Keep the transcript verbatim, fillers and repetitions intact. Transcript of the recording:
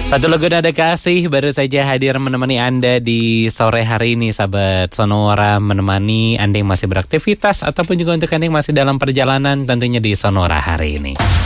Satu lagu Nada Kasih baru saja hadir menemani Anda di sore hari ini, sahabat Sonora, menemani Anda yang masih beraktivitas ataupun juga untuk Anda yang masih dalam perjalanan tentunya di Sonora hari ini.